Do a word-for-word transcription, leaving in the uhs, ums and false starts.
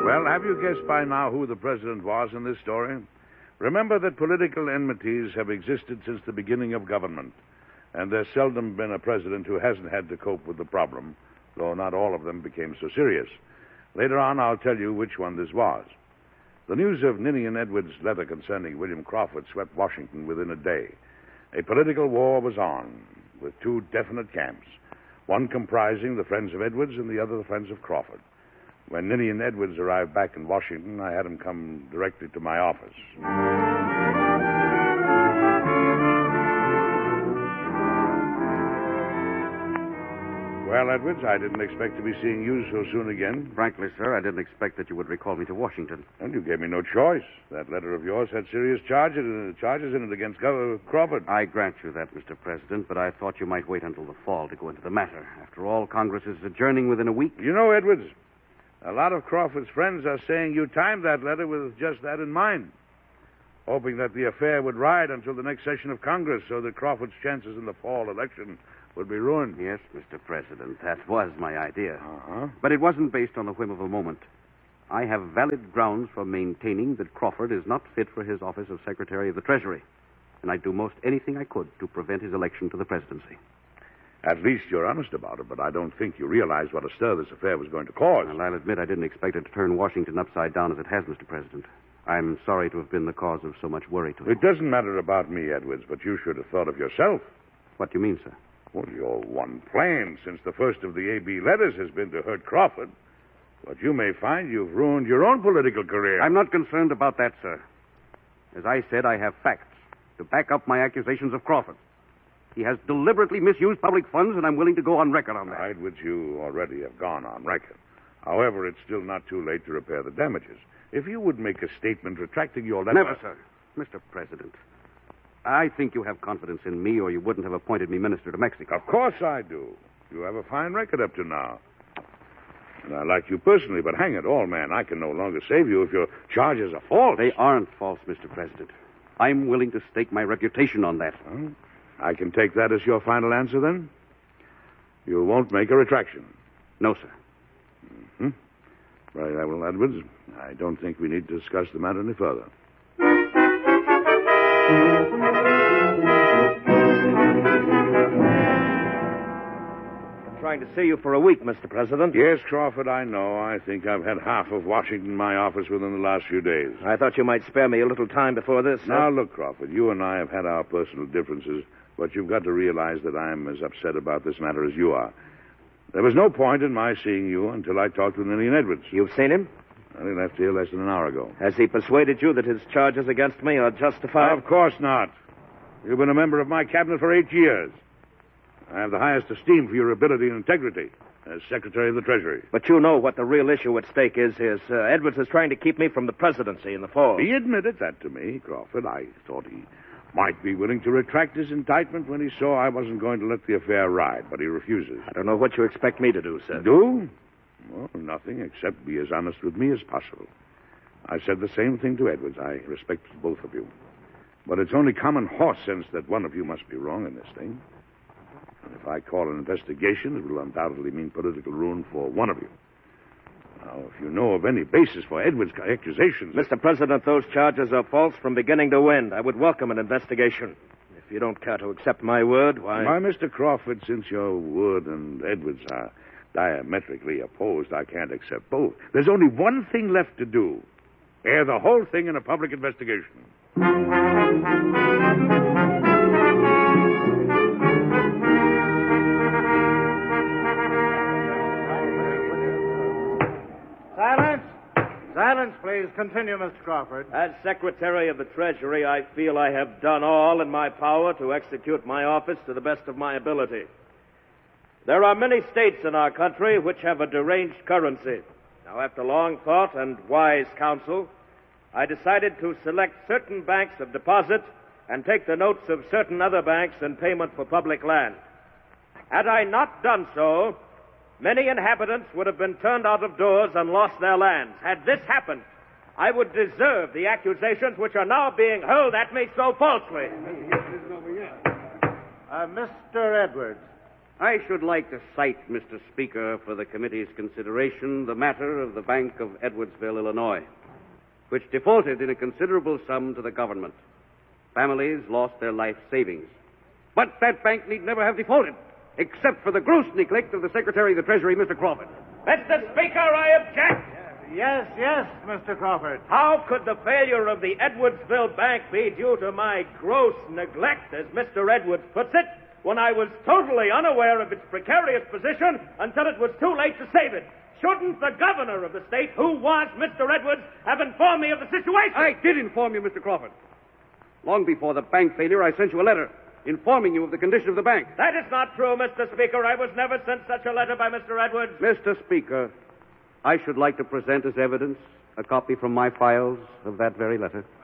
Well, have you guessed by now who the president was in this story? Remember that political enmities have existed since the beginning of government, and there's seldom been a president who hasn't had to cope with the problem, though not all of them became so serious. Later on, I'll tell you which one this was. The news of Ninian Edwards' letter concerning William Crawford swept Washington within a day. A political war was on, with two definite camps, one comprising the friends of Edwards and the other the friends of Crawford. When Ninian Edwards arrived back in Washington, I had him come directly to my office. Well, Edwards, I didn't expect to be seeing you so soon again. Frankly, sir, I didn't expect that you would recall me to Washington. And you gave me no choice. That letter of yours had serious charges, uh, charges in it against Governor Crawford. I grant you that, Mister President, but I thought you might wait until the fall to go into the matter. After all, Congress is adjourning within a week. You know, Edwards, a lot of Crawford's friends are saying you timed that letter with just that in mind, hoping that the affair would ride until the next session of Congress so that Crawford's chances in the fall election would be ruined. Yes, Mister President, that was my idea. Uh-huh. But it wasn't based on the whim of a moment. I have valid grounds for maintaining that Crawford is not fit for his office of Secretary of the Treasury, and I'd do most anything I could to prevent his election to the presidency. At least you're honest about it, but I don't think you realize what a stir this affair was going to cause. Well, I'll admit I didn't expect it to turn Washington upside down as it has, Mister President. I'm sorry to have been the cause of so much worry to you. It doesn't matter about me, Edwards, but you should have thought of yourself. What do you mean, sir? Well, your one plan since the first of the A B letters has been to hurt Crawford. But you may find you've ruined your own political career. I'm not concerned about that, sir. As I said, I have facts to back up my accusations of Crawford. He has deliberately misused public funds, and I'm willing to go on record on that. Right, which you already have gone on record. However, it's still not too late to repair the damages. If you would make a statement retracting your letter... Never, sir. Mister President, I think you have confidence in me, or you wouldn't have appointed me minister to Mexico. Of course I do. You have a fine record up to now. And I like you personally, but hang it all, man, I can no longer save you if your charges are false. They aren't false, Mister President. I'm willing to stake my reputation on that. Huh? I can take that as your final answer, then? You won't make a retraction? No, sir. Mm-hmm. Right, well, Edwards, I don't think we need to discuss the matter any further. Trying to see you for a week, Mister President. Yes, Crawford, I know. I think I've had half of Washington in my office within the last few days. I thought you might spare me a little time before this. Now, look, Crawford, you and I have had our personal differences, but you've got to realize that I'm as upset about this matter as you are. There was no point in my seeing you until I talked with Ninian Edwards. You've seen him? Well, he left here less than an hour ago. Has he persuaded you that his charges against me are justified? Of course not. You've been a member of my cabinet for eight years. I have the highest esteem for your ability and integrity as Secretary of the Treasury. But you know what the real issue at stake is. Is uh, Edwards is trying to keep me from the presidency in the fall. He admitted that to me, Crawford. I thought he might be willing to retract his indictment when he saw I wasn't going to let the affair ride, but he refuses. I don't know what you expect me to do, sir. Do? Well, nothing except be as honest with me as possible. I said the same thing to Edwards. I respect both of you. But it's only common horse sense that one of you must be wrong in this thing. And if I call an investigation, it will undoubtedly mean political ruin for one of you. Now, if you know of any basis for Edwards' accusations... Mister President, those charges are false from beginning to end. I would welcome an investigation. If you don't care to accept my word, why... Why, Mister Crawford, since your word and Edwards are diametrically opposed, I can't accept both. There's only one thing left to do. Air the whole thing in a public investigation. Silence! Silence, please. Continue, Mister Crawford. As Secretary of the Treasury, I feel I have done all in my power to execute my office to the best of my ability. There are many states in our country which have a deranged currency. Now, after long thought and wise counsel, I decided to select certain banks of deposit and take the notes of certain other banks in payment for public land. Had I not done so, many inhabitants would have been turned out of doors and lost their lands. Had this happened, I would deserve the accusations which are now being hurled at me so falsely. Uh, Mister Edwards, I should like to cite, Mister Speaker, for the committee's consideration, the matter of the Bank of Edwardsville, Illinois, which defaulted in a considerable sum to the government. Families lost their life savings. But that bank need never have defaulted, except for the gross neglect of the Secretary of the Treasury, Mister Crawford. Mister Speaker, I object. Yes, yes, Mister Crawford. How could the failure of the Edwardsville Bank be due to my gross neglect, as Mister Edwards puts it, when I was totally unaware of its precarious position until it was too late to save it? Shouldn't the governor of the state, who was Mister Edwards, have informed me of the situation? I did inform you, Mister Crawford. Long before the bank failure, I sent you a letter informing you of the condition of the bank. That is not true, Mister Speaker. I was never sent such a letter by Mister Edwards. Mister Speaker, I should like to present as evidence a copy from my files of that very letter.